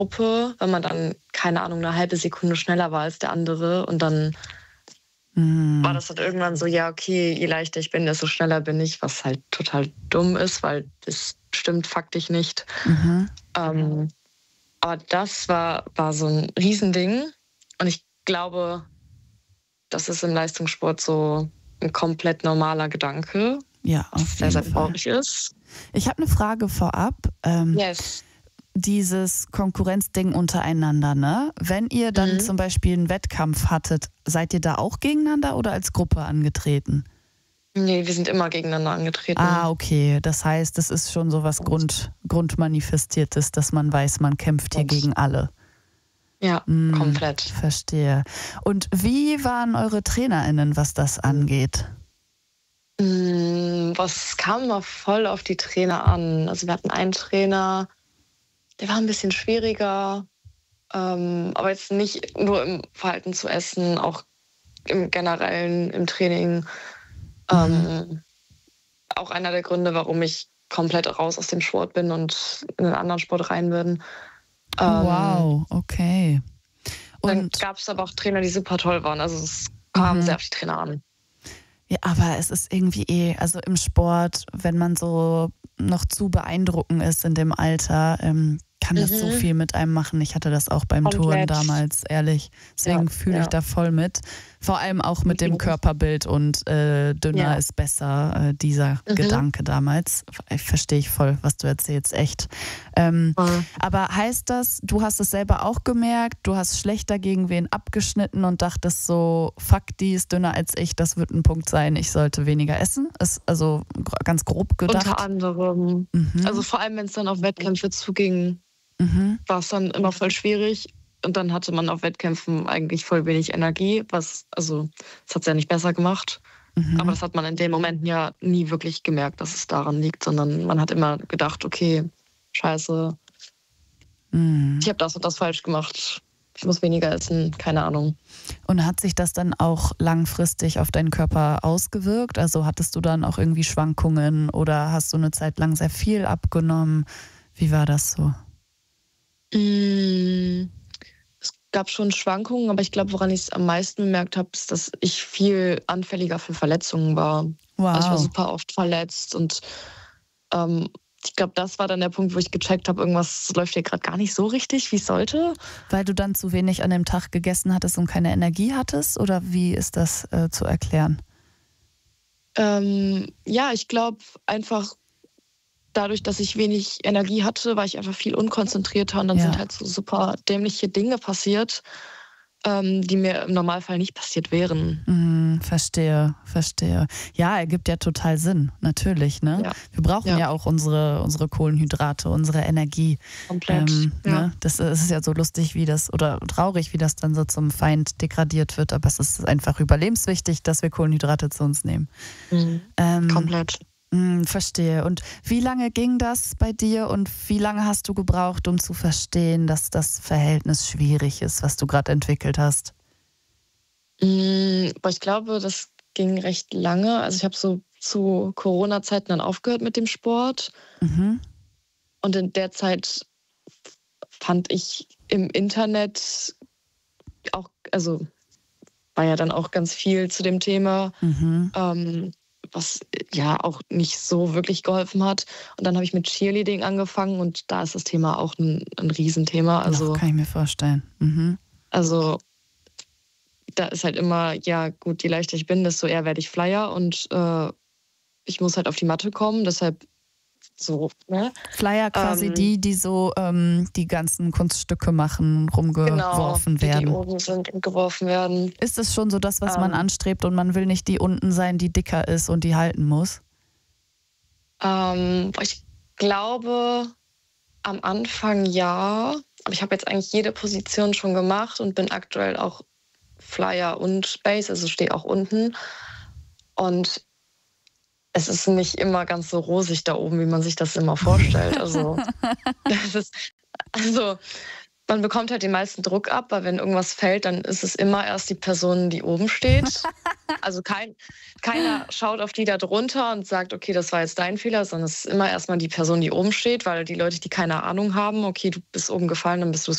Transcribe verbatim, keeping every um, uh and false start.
Gruppe, wenn man dann, keine Ahnung, eine halbe Sekunde schneller war als der andere. Und dann mhm. war das halt irgendwann so, ja, okay, je leichter ich bin, desto schneller bin ich, was halt total dumm ist, weil das stimmt faktisch nicht. Mhm. Ähm, aber das war, war so ein Riesending. Und ich glaube, das ist im Leistungssport so ein komplett normaler Gedanke. Ja, auf was sehr, sehr traurig ist. Ich habe eine Frage vorab. Ähm, yes. Dieses Konkurrenzding untereinander, ne? Wenn ihr dann mhm. zum Beispiel einen Wettkampf hattet, seid ihr da auch gegeneinander oder als Gruppe angetreten? Nee, wir sind immer gegeneinander angetreten. Ah, okay. Das heißt, das ist schon so was Grund, Grundmanifestiertes, dass man weiß, man kämpft hier gegen alle. Ja, hm, komplett. Verstehe. Und wie waren eure TrainerInnen, was das angeht? Was kam mal voll auf die Trainer an? Also wir hatten einen Trainer, der war ein bisschen schwieriger, ähm, aber jetzt nicht nur im Verhalten zu essen, auch im Generellen, im Training. Mhm. Ähm, auch einer der Gründe, warum ich komplett raus aus dem Sport bin und in einen anderen Sport rein bin. Oh, ähm, wow, okay. Und dann gab es aber auch Trainer, die super toll waren. Also es kam mhm. sehr auf die Trainer an. Ja, aber es ist irgendwie eh, also im Sport, wenn man so noch zu beeindruckend ist in dem Alter, ähm, kann das mhm. so viel mit einem machen. Ich hatte das auch beim Komplett. Touren damals, ehrlich. Deswegen ja, fühle ich ja. da voll mit. Vor allem auch mit dem Körperbild und äh, dünner ja. ist besser, äh, dieser mhm. Gedanke damals. Ich verstehe ich voll, was du erzählst, echt. Ähm, mhm. Aber heißt das, du hast es selber auch gemerkt, du hast schlechter gegen wen abgeschnitten und dachtest so, fuck, die ist dünner als ich, das wird ein Punkt sein, ich sollte weniger essen? Ist also ganz grob gedacht. Unter anderem. Mhm. Also vor allem, wenn es dann auf Wettkämpfe zuging, mhm. war es dann immer voll schwierig. Und dann hatte man auf Wettkämpfen eigentlich voll wenig Energie, was, also, das hat es ja nicht besser gemacht. Mhm. Aber das hat man in den Momenten ja nie wirklich gemerkt, dass es daran liegt, sondern man hat immer gedacht, okay, scheiße, mhm. ich habe das und das falsch gemacht. Ich muss weniger essen, keine Ahnung. Und hat sich das dann auch langfristig auf deinen Körper ausgewirkt? Also hattest du dann auch irgendwie Schwankungen oder hast du eine Zeit lang sehr viel abgenommen? Wie war das so? Mm. Es gab schon Schwankungen, aber ich glaube, woran ich es am meisten bemerkt habe, ist, dass ich viel anfälliger für Verletzungen war. Wow. Also ich war super oft verletzt und ähm, ich glaube, das war dann der Punkt, wo ich gecheckt habe, irgendwas läuft hier gerade gar nicht so richtig, wie es sollte. Weil du dann zu wenig an dem Tag gegessen hattest und keine Energie hattest? Oder wie ist das äh, zu erklären? Ähm, ja, ich glaube einfach, dadurch, dass ich wenig Energie hatte, war ich einfach viel unkonzentrierter und dann ja. sind halt so super dämliche Dinge passiert, ähm, die mir im Normalfall nicht passiert wären. Mm, verstehe, verstehe. Ja, ergibt ja total Sinn, natürlich. Ne? Ja. Wir brauchen ja. ja auch unsere, unsere Kohlenhydrate, unsere Energie. Komplett. Ähm, ja. ne? Das ist ja so lustig, wie das, oder traurig, wie das dann so zum Feind degradiert wird, aber es ist einfach überlebenswichtig, dass wir Kohlenhydrate zu uns nehmen. Mhm. Ähm, Komplett. Hm, verstehe. Und wie lange ging das bei dir und wie lange hast du gebraucht, um zu verstehen, dass das Verhältnis schwierig ist, was du gerade entwickelt hast? Mhm, aber ich glaube, das ging recht lange. Also ich habe so zu Corona-Zeiten dann aufgehört mit dem Sport. Mhm. Und in der Zeit fand ich im Internet auch, also war ja dann auch ganz viel zu dem Thema. Mhm. Ähm, was ja auch nicht so wirklich geholfen hat. Und dann habe ich mit Cheerleading angefangen und da ist das Thema auch ein, ein Riesenthema. Also, Ach, kann ich mir vorstellen. Mhm. Also da ist halt immer, ja gut, je leichter ich bin, desto eher werde ich Flyer und äh, ich muss halt auf die Matte kommen, deshalb so. Ne? Flyer quasi ähm, die, die so ähm, die ganzen Kunststücke machen, rumgeworfen genau, werden. Die, die oben sind und geworfen werden. Ist es schon so das, was ähm, man anstrebt und man will nicht die unten sein, die dicker ist und die halten muss? Ähm, ich glaube, am Anfang ja. Aber ich habe jetzt eigentlich jede Position schon gemacht und bin aktuell auch Flyer und Base, also stehe auch unten. Und es ist nicht immer ganz so rosig da oben, wie man sich das immer vorstellt. Also, das ist, also man bekommt halt den meisten Druck ab, weil wenn irgendwas fällt, dann ist es immer erst die Person, die oben steht. Also kein, keiner schaut auf die da drunter und sagt, okay, das war jetzt dein Fehler, sondern es ist immer erstmal die Person, die oben steht, weil die Leute, die keine Ahnung haben, okay, du bist oben gefallen, dann bist du